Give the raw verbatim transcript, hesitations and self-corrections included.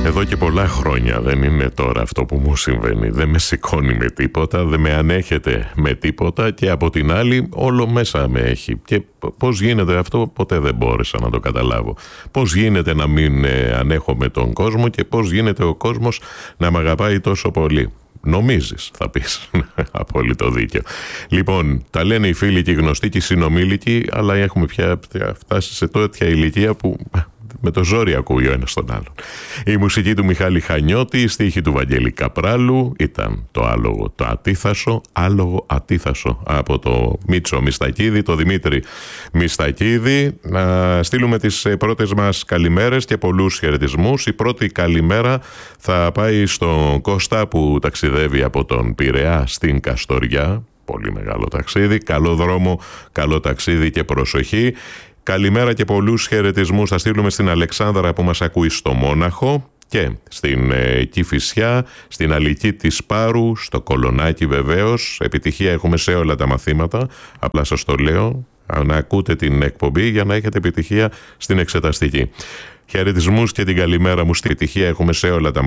Εδώ και πολλά χρόνια, δεν είναι τώρα αυτό που μου συμβαίνει. Δεν με σηκώνει με τίποτα, δεν με ανέχεται με τίποτα και από την άλλη όλο μέσα με έχει. Και πώς γίνεται αυτό, ποτέ δεν μπόρεσα να το καταλάβω. Πώς γίνεται να μην ανέχομαι τον κόσμο και πώς γίνεται ο κόσμος να μ' αγαπάει τόσο πολύ. Νομίζεις, θα πεις. Απόλυτο δίκιο. Λοιπόν, τα λένε οι φίλοι και οι γνωστοί και οι συνομήλικοι, αλλά έχουμε πια φτάσει σε τέτοια ηλικία που με το ζόρι ακούει ο ένας τον άλλον. Η μουσική του Μιχάλη Χανιώτη, η στίχη του Βαγγέλη Καπράλου ήταν το άλογο, το ατίθασο, άλογο ατίθασο από το Μίτσο Μιστακίδη, το Δημήτρη Μιστακίδη. Να στείλουμε τις πρώτες μας καλημέρες και πολλούς χαιρετισμούς. Η πρώτη καλημέρα θα πάει στον Κώστα που ταξιδεύει από τον Πειραιά στην Καστοριά. Πολύ μεγάλο ταξίδι, καλό δρόμο, καλό ταξίδι και προσοχή. Καλημέρα και πολλούς χαιρετισμούς θα στείλουμε στην Αλεξάνδρα που μας ακούει στο Μόναχο και στην ε, Κηφισιά, στην Αλική της Πάρου, στο Κολονάκι βεβαίως. Επιτυχία έχουμε σε όλα τα μαθήματα, απλά σας το λέω, να ακούτε την εκπομπή για να έχετε επιτυχία στην εξεταστική. Χαιρετισμούς και την καλημέρα μου, στην επιτυχία έχουμε σε όλα τα μαθήματα.